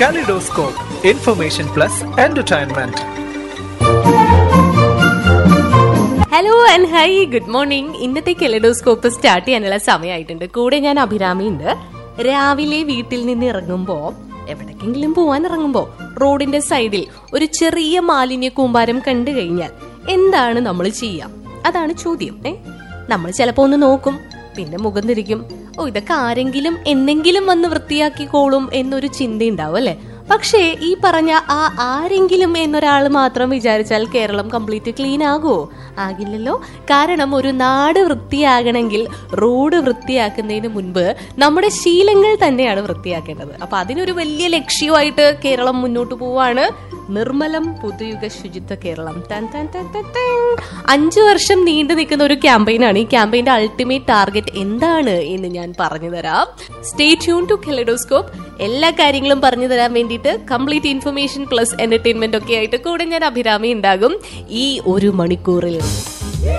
Kaleidoscope, information plus entertainment. Hello and high, good morning. ഇന്നത്തെ kaleidoscope start ചെയ്യാനുള്ള സമയമായിട്ടുണ്ട്. കൂടെ ഞാൻ അഭിരാമി ഉണ്ട്. രാവിലെ വീട്ടിൽ നിന്ന് ഇറങ്ങുമ്പോ, എവിടേക്കെങ്കിലും പോവാൻ ഇറങ്ങുമ്പോ റോഡിന്റെ സൈഡിൽ ഒരു ചെറിയ മാലിന്യ കൂമ്പാരം കണ്ടു കഴിഞ്ഞാൽ എന്താണ് നമ്മൾ ചെയ്യാം? അതാണ് ചോദ്യം. നമ്മൾ ചിലപ്പോ ഒന്ന് നോക്കും, പിന്നെ മുഖം തിരിക്കും. ഇതൊക്കെ ആരെങ്കിലും എന്നെങ്കിലും വന്ന് വൃത്തിയാക്കിക്കോളും എന്നൊരു ചിന്തയുണ്ടാവും അല്ലെ. പക്ഷേ ഈ പറഞ്ഞ ആ ആരെങ്കിലും എന്നൊരാൾ മാത്രം വിചാരിച്ചാൽ കേരളം കംപ്ലീറ്റ് ക്ലീൻ ആകുമോ? ആകില്ലല്ലോ. കാരണം ഒരു നാട് വൃത്തിയാകണമെങ്കിൽ റോഡ് വൃത്തിയാക്കുന്നതിന് മുൻപ് നമ്മുടെ ശീലങ്ങൾ തന്നെയാണ് വൃത്തിയാക്കേണ്ടത്. അപ്പൊ അതിനൊരു വലിയ ലക്ഷ്യമായിട്ട് കേരളം മുന്നോട്ട് പോവാണ്. നിർമ്മലം പുതുയുഗ ശുചിത്വ കേരളം. 5 വർഷം നീണ്ടു നിൽക്കുന്ന ഒരു ക്യാമ്പയിനാണ്. ഈ ക്യാമ്പയിന്റെ അൾട്ടിമേറ്റ് ടാർഗറ്റ് എന്താണ് എന്ന് ഞാൻ പറഞ്ഞു തരാം. Stay tune to kaleidoscope. എല്ലാ കാര്യങ്ങളും പറഞ്ഞു തരാൻ വേണ്ടിയിട്ട് കംപ്ലീറ്റ് ഇൻഫർമേഷൻ പ്ലസ് എന്റർടൈൻമെന്റ് ഒക്കെ ആയിട്ട് കൂടെ ഞാൻ അഭിരാമി ഉണ്ടാകും ഈ 1 മണിക്കൂറിൽ.